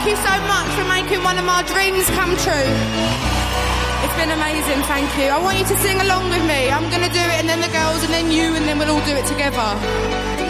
thank you so much for making one of my dreams come true. It's been amazing, thank you. I want you to sing along with me. I'm going to do it, and then the girls, and then you, and then we'll all do it together.